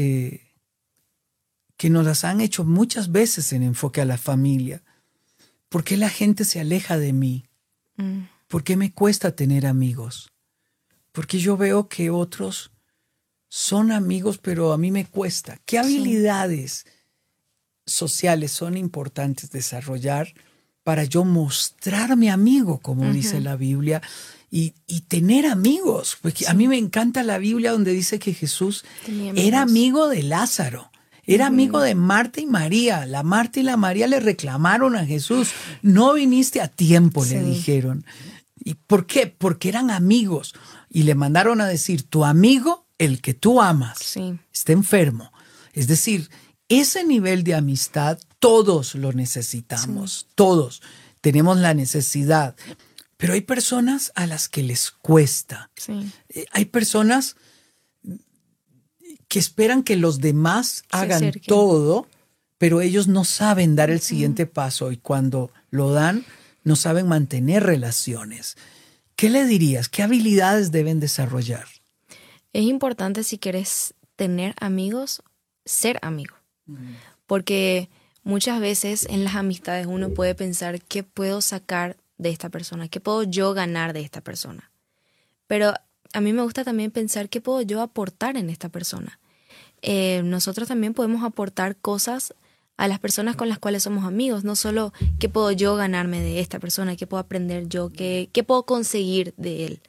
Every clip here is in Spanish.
que nos las han hecho muchas veces en enfoque a la familia. ¿Por qué la gente se aleja de mí? ¿Por qué me cuesta tener amigos? Porque yo veo que otros son amigos, pero a mí me cuesta. ¿Qué habilidades sociales son importantes desarrollar para yo mostrarme amigo, como dice la Biblia, y tener amigos? Porque a mí me encanta la Biblia donde dice que Jesús era amigo de Lázaro. Era amigo de Marta y María. La Marta y la María le reclamaron a Jesús. No viniste a tiempo, le dijeron. ¿Y por qué? Porque eran amigos. Y le mandaron a decir, tu amigo, el que tú amas, está enfermo. Es decir, ese nivel de amistad todos lo necesitamos. Todos tenemos la necesidad. Pero hay personas a las que les cuesta. Hay personas que esperan que los demás hagan todo, pero ellos no saben dar el siguiente paso y cuando lo dan, no saben mantener relaciones. ¿Qué le dirías? ¿Qué habilidades deben desarrollar? Es importante, si quieres tener amigos, ser amigo. Porque muchas veces en las amistades uno puede pensar, ¿qué puedo sacar de esta persona? ¿Qué puedo yo ganar de esta persona? Pero a mí me gusta también pensar, ¿qué puedo yo aportar en esta persona? Nosotros también podemos aportar cosas a las personas con las cuales somos amigos, no solo qué puedo yo ganarme de esta persona, qué puedo aprender yo, qué puedo conseguir de él.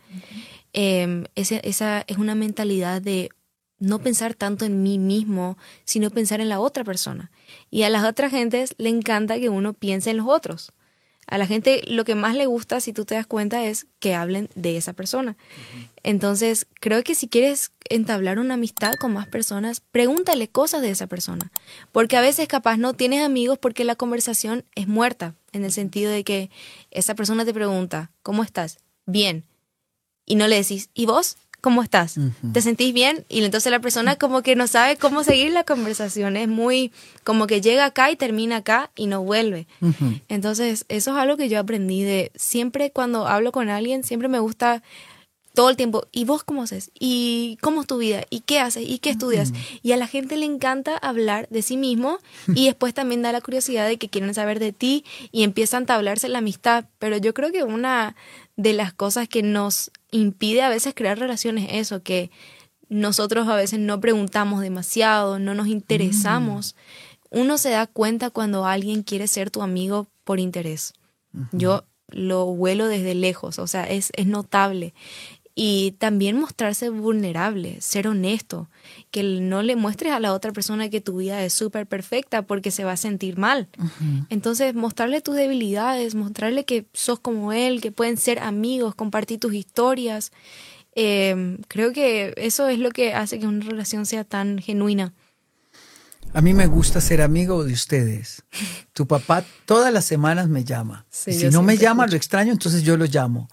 Esa es una mentalidad de no pensar tanto en mí mismo, sino pensar en la otra persona. Y a las otras gentes le encanta que uno piense en los otros. A la gente lo que más le gusta, si tú te das cuenta, es que hablen de esa persona. Entonces, creo que si quieres entablar una amistad con más personas, pregúntale cosas de esa persona. Porque a veces capaz no tienes amigos porque la conversación es muerta, en el sentido de que esa persona te pregunta, ¿cómo estás? Bien. Y no le decís, ¿y vos? ¿Cómo estás? ¿Te sentís bien? Y entonces la persona como que no sabe cómo seguir la conversación. Es muy como que llega acá y termina acá y no vuelve. Entonces eso es algo que yo aprendí de siempre cuando hablo con alguien, siempre me gusta todo el tiempo. ¿Y vos cómo haces? ¿Y cómo es tu vida? ¿Y qué haces? ¿Y qué estudias? Y a la gente le encanta hablar de sí mismo y después también da la curiosidad de que quieren saber de ti y empiezan a entablarse la amistad. Pero yo creo que una de las cosas que nos impide a veces crear relaciones es eso, que nosotros a veces no preguntamos demasiado, no nos interesamos. Uno se da cuenta cuando alguien quiere ser tu amigo por interés. Yo lo huelo desde lejos, o sea, es notable. Y también mostrarse vulnerable, ser honesto, que no le muestres a la otra persona que tu vida es súper perfecta porque se va a sentir mal. Entonces, mostrarle tus debilidades, mostrarle que sos como él, que pueden ser amigos, compartir tus historias. Creo que eso es lo que hace que una relación sea tan genuina. A mí me gusta ser amigo de ustedes. Tu papá todas las semanas me llama. Sí, si no me llama, lo extraño, entonces yo lo llamo.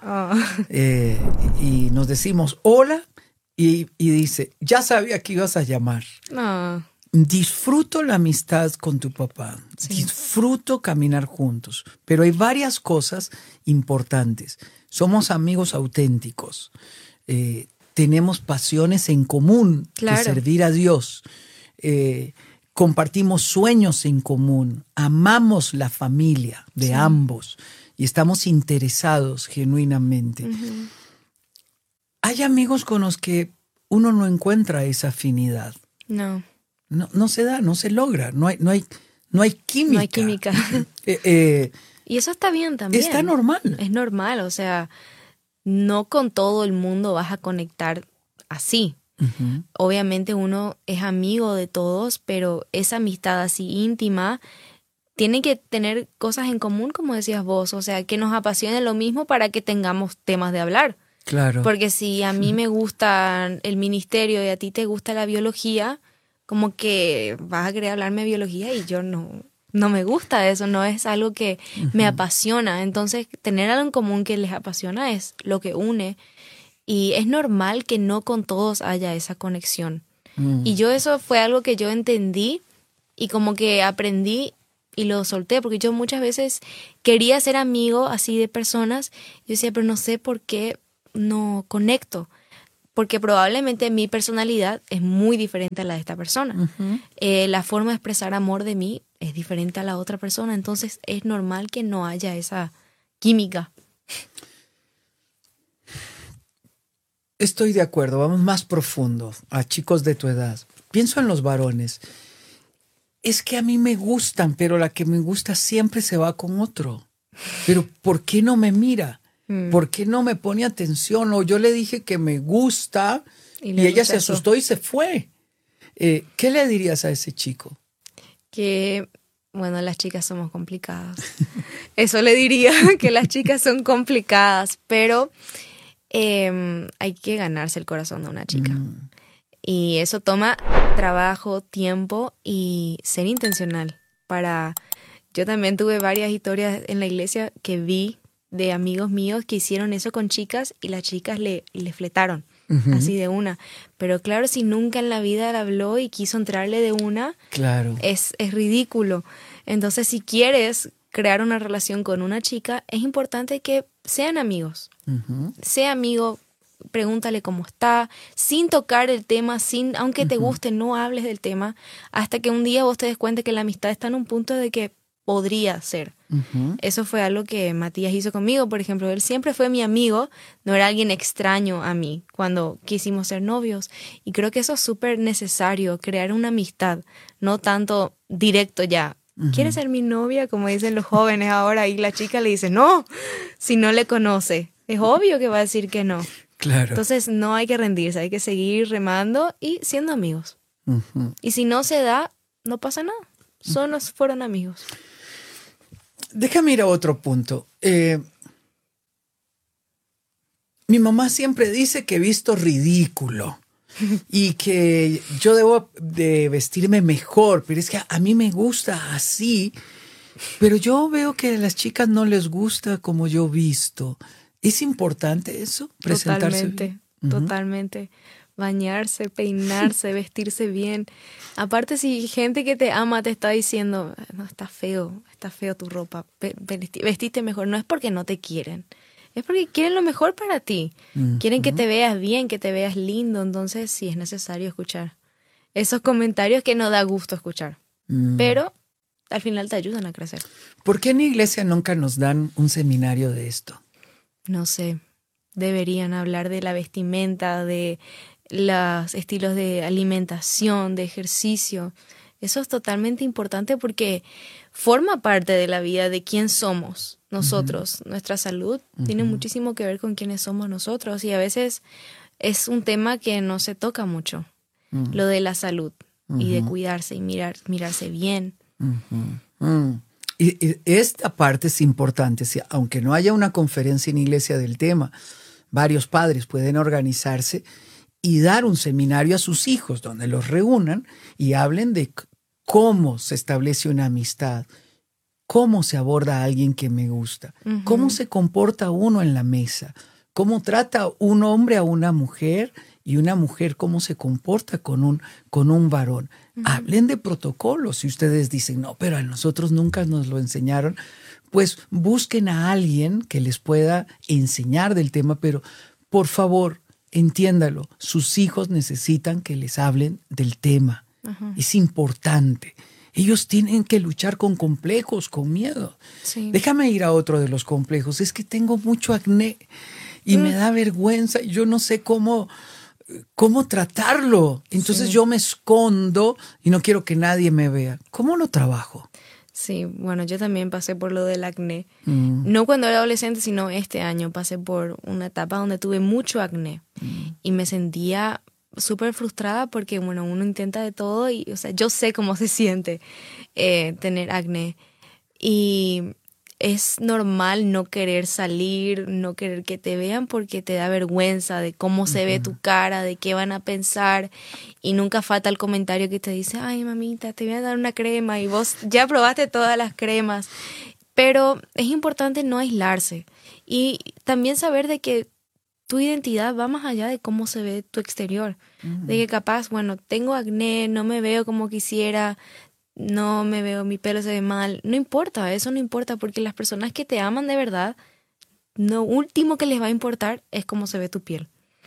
Y nos decimos hola y dice, ya sabía que ibas a llamar. Disfruto la amistad con tu papá. Disfruto caminar juntos. Pero hay varias cosas importantes. Somos amigos auténticos. Tenemos pasiones en común de servir a Dios. Compartimos sueños en común, amamos la familia de ambos y estamos interesados genuinamente. Hay amigos con los que uno no encuentra esa afinidad. No se da, no se logra, no hay química. No hay química. Y eso está bien también. Está normal. Es normal, o sea, no con todo el mundo vas a conectar así. Obviamente uno es amigo de todos, pero esa amistad así íntima tiene que tener cosas en común, como decías vos, o sea, que nos apasione lo mismo para que tengamos temas de hablar. Claro. Porque si a mí me gusta el ministerio y a ti te gusta la biología, como que vas a querer hablarme de biología y yo no me gusta eso, no es algo que me apasiona. Entonces, tener algo en común que les apasiona es lo que une. Y es normal que no con todos haya esa conexión. Y yo eso fue algo que yo entendí y como que aprendí y lo solté. Porque yo muchas veces quería ser amigo así de personas. Yo decía, pero no sé por qué no conecto. porque probablemente mi personalidad es muy diferente a la de esta persona. La forma de expresar amor de mí es diferente a la otra persona, entonces es normal que no haya esa química. Estoy de acuerdo, vamos más profundo a chicos de tu edad. Pienso en los varones. Es que a mí me gustan, pero la que me gusta siempre se va con otro. Pero ¿por qué no me mira? ¿Por qué no me pone atención? O yo le dije que me gusta y ella se asustó y se fue. ¿Qué le dirías a ese chico? Que, bueno, las chicas somos complicadas. Eso le diría, que las chicas son complicadas, pero hay que ganarse el corazón de una chica. Y eso toma trabajo, tiempo y ser intencional. Yo también tuve varias historias en la iglesia que vi de amigos míos que hicieron eso con chicas y las chicas le fletaron, así de una. Pero claro, si nunca en la vida le habló y quiso entrarle de una, claro, es ridículo. Entonces, si quieres crear una relación con una chica, es importante que sean amigos. Sea amigo, pregúntale cómo está, sin tocar el tema, aunque te guste, no hables del tema, hasta que un día vos te des cuenta que la amistad está en un punto de que podría ser. Eso fue algo que Matías hizo conmigo, por ejemplo. Él siempre fue mi amigo, no era alguien extraño a mí cuando quisimos ser novios. Y creo que eso es súper necesario, crear una amistad, no tanto directo ya. ¿Quieres ser mi novia? Como dicen los jóvenes ahora, y la chica le dice, no, si no le conoce. Es obvio que va a decir que no. Claro. Entonces no hay que rendirse, hay que seguir remando y siendo amigos. Y si no se da, no pasa nada. Solo fueron amigos. Déjame ir a otro punto. Mi mamá siempre dice que he visto ridículo y que yo debo de vestirme mejor, pero es que a mí me gusta así, pero yo veo que a las chicas no les gusta como yo visto. ¿Es importante eso? Totalmente, totalmente. Bañarse, peinarse, vestirse bien. Aparte, si gente que te ama te está diciendo, no, está feo tu ropa, vestiste mejor, no es porque no te quieren, es porque quieren lo mejor para ti. Quieren que te veas bien, que te veas lindo, entonces sí es necesario escuchar esos comentarios que no da gusto escuchar, pero al final te ayudan a crecer. ¿Por qué en la iglesia nunca nos dan un seminario de esto? No sé, deberían hablar de la vestimenta, de los estilos de alimentación, de ejercicio. Eso es totalmente importante porque forma parte de la vida de quién somos nosotros. Nuestra salud tiene muchísimo que ver con quiénes somos nosotros y a veces es un tema que no se toca mucho, lo de la salud y de cuidarse y mirarse bien. Y esta parte es importante. Aunque no haya una conferencia en iglesia del tema, varios padres pueden organizarse y dar un seminario a sus hijos donde los reúnan y hablen de cómo se establece una amistad, cómo se aborda a alguien que me gusta, cómo se comporta uno en la mesa, cómo trata un hombre a una mujer y una mujer cómo se comporta con un varón. Hablen de protocolos. Si ustedes dicen, no, pero a nosotros nunca nos lo enseñaron, pues busquen a alguien que les pueda enseñar del tema, pero por favor, entiéndalo, sus hijos necesitan que les hablen del tema. Es importante. Ellos tienen que luchar con complejos, con miedo. Sí. Déjame ir a otro de los complejos. Es que tengo mucho acné y me da vergüenza y yo no sé cómo tratarlo. Entonces yo me escondo y no quiero que nadie me vea. ¿Cómo lo trabajo? Sí, bueno, yo también pasé por lo del acné. No cuando era adolescente, sino este año pasé por una etapa donde tuve mucho acné y me sentía súper frustrada porque, bueno, uno intenta de todo y, o sea, yo sé cómo se siente tener acné y es normal no querer salir, no querer que te vean porque te da vergüenza de cómo se ve tu cara, de qué van a pensar y nunca falta el comentario que te dice, ay mamita, te voy a dar una crema y vos ya probaste todas las cremas. Pero es importante no aislarse y también saber de que tu identidad va más allá de cómo se ve tu exterior. De que capaz, bueno, tengo acné, no me veo como quisiera, no me veo, mi pelo se ve mal. No importa, eso no importa porque las personas que te aman de verdad, lo último que les va a importar es cómo se ve tu piel.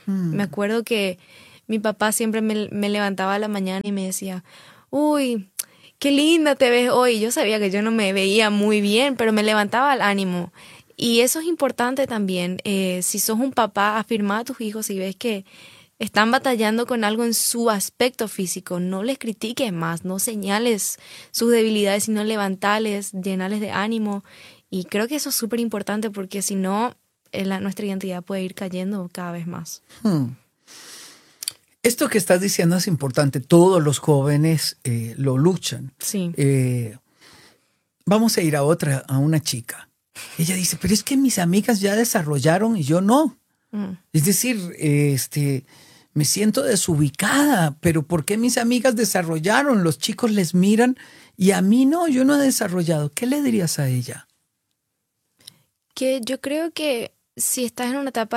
Me acuerdo que mi papá siempre me levantaba a la mañana y me decía, uy, qué linda te ves hoy. Yo sabía que yo no me veía muy bien, pero me levantaba el ánimo. Y eso es importante también. Si sos un papá, afirma a tus hijos y ves que están batallando con algo en su aspecto físico. No les critiques más, no señales sus debilidades, sino levantales, llenales de ánimo. Y creo que eso es súper importante porque si no, nuestra identidad puede ir cayendo cada vez más. Esto que estás diciendo es importante. Todos los jóvenes lo luchan. Sí. Vamos a ir a una chica. Ella dice, pero es que mis amigas ya desarrollaron y yo no. Es decir, me siento desubicada, pero ¿por qué mis amigas desarrollaron? Los chicos les miran y a mí no, yo no he desarrollado. ¿Qué le dirías a ella? Que yo creo que si estás en una etapa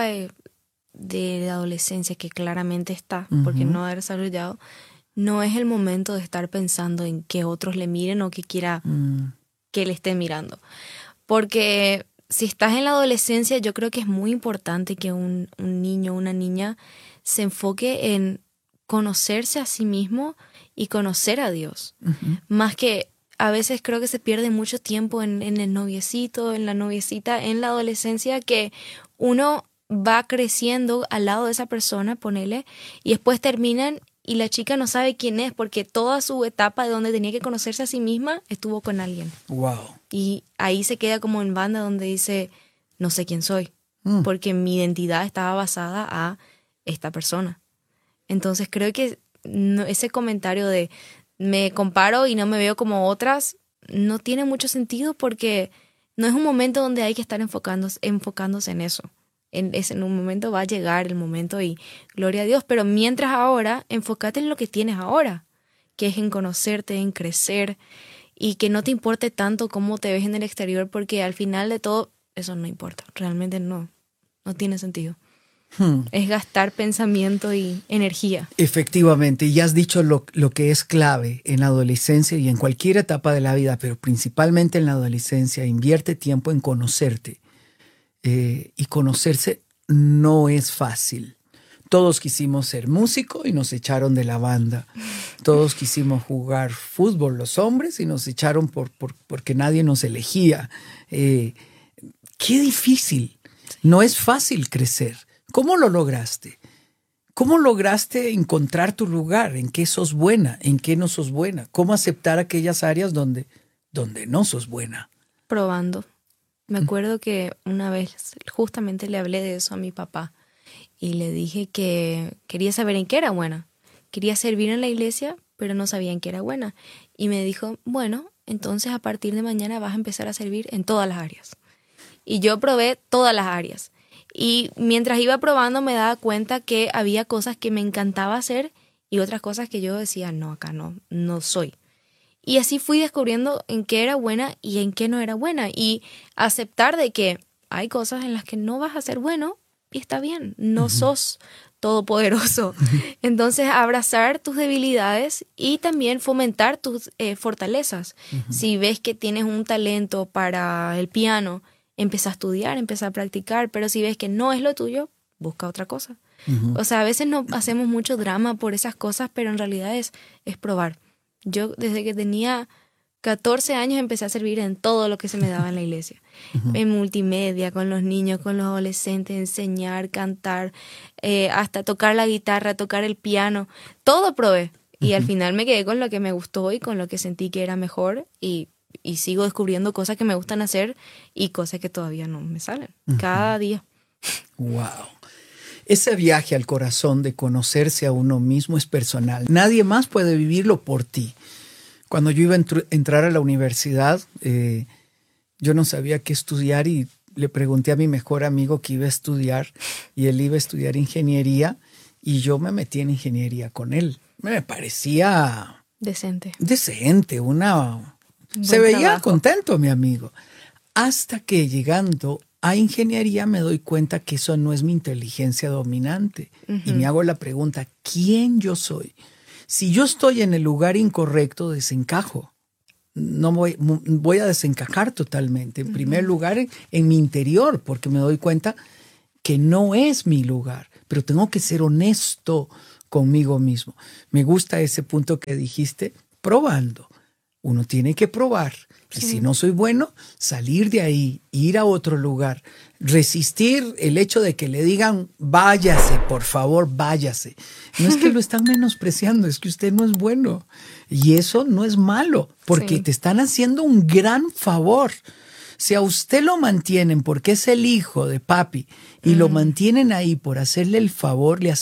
de adolescencia, que claramente está, porque no ha desarrollado, no es el momento de estar pensando en que otros le miren o que quiera que le estén mirando. Porque si estás en la adolescencia, yo creo que es muy importante que un niño o una niña se enfoque en conocerse a sí mismo y conocer a Dios. Más que a veces creo que se pierde mucho tiempo en el noviecito, en la noviecita, en la adolescencia, que uno va creciendo al lado de esa persona, ponele, y después terminan y la chica no sabe quién es porque toda su etapa de donde tenía que conocerse a sí misma estuvo con alguien. Wow. Y ahí se queda como en banda donde dice, no sé quién soy, porque mi identidad estaba basada a esta persona. Entonces creo que ese comentario de me comparo y no me veo como otras no tiene mucho sentido porque no es un momento donde hay que estar enfocándose en eso. En un momento va a llegar el momento y gloria a Dios, pero mientras ahora, enfócate en lo que tienes ahora, que es en conocerte, en crecer y que no te importe tanto cómo te ves en el exterior porque al final de todo eso no importa, realmente no tiene sentido. Es gastar pensamiento y energía. Efectivamente, y ya has dicho lo que es clave en la adolescencia y en cualquier etapa de la vida, pero principalmente en la adolescencia, invierte tiempo en conocerte. Y conocerse no es fácil. Todos quisimos ser músicos y nos echaron de la banda. Todos quisimos jugar fútbol los hombres y nos echaron porque nadie nos elegía. Qué difícil. No es fácil crecer. ¿Cómo lo lograste? ¿Cómo lograste encontrar tu lugar? ¿En qué sos buena? ¿En qué no sos buena? ¿Cómo aceptar aquellas áreas donde no sos buena? Probando. Me acuerdo que una vez justamente le hablé de eso a mi papá y le dije que quería saber en qué era buena. Quería servir en la iglesia, pero no sabía en qué era buena. Y me dijo, bueno, entonces a partir de mañana vas a empezar a servir en todas las áreas. Y yo probé todas las áreas. Y mientras iba probando me daba cuenta que había cosas que me encantaba hacer y otras cosas que yo decía, no, acá no soy. Y así fui descubriendo en qué era buena y en qué no era buena. Y aceptar de que hay cosas en las que no vas a ser bueno y está bien, no sos todopoderoso. Entonces, abrazar tus debilidades y también fomentar tus fortalezas. Si ves que tienes un talento para el piano, empieza a estudiar, empieza a practicar, pero si ves que no es lo tuyo, busca otra cosa. O sea, a veces no hacemos mucho drama por esas cosas, pero en realidad es probar. Yo desde que tenía 14 años empecé a servir en todo lo que se me daba en la iglesia. En multimedia, con los niños, con los adolescentes, enseñar, cantar, hasta tocar la guitarra, tocar el piano. Todo probé. Y al final me quedé con lo que me gustó y con lo que sentí que era mejor y sigo descubriendo cosas que me gustan hacer y cosas que todavía no me salen. Cada día. Wow. Ese viaje al corazón de conocerse a uno mismo es personal. Nadie más puede vivirlo por ti. Cuando yo iba a entrar a la universidad, yo no sabía qué estudiar y le pregunté a mi mejor amigo qué iba a estudiar y él iba a estudiar ingeniería y yo me metí en ingeniería con él. Me parecía decente, se veía trabajo. contento mi amigo. Hasta que llegando a ingeniería me doy cuenta que eso no es mi inteligencia dominante. Y me hago la pregunta, ¿quién yo soy? Si yo estoy en el lugar incorrecto, desencajo. No voy a desencajar totalmente. En primer lugar, en mi interior, porque me doy cuenta que no es mi lugar. pero tengo que ser honesto conmigo mismo. Me gusta ese punto que dijiste, probando. Uno tiene que probar. Y si no soy bueno, salir de ahí, ir a otro lugar, resistir el hecho de que le digan, váyase, por favor, váyase. No es que lo están menospreciando, es que usted no es bueno. Y eso no es malo, porque te están haciendo un gran favor. Si a usted lo mantienen porque es el hijo de papi y lo mantienen ahí por hacerle el favor, le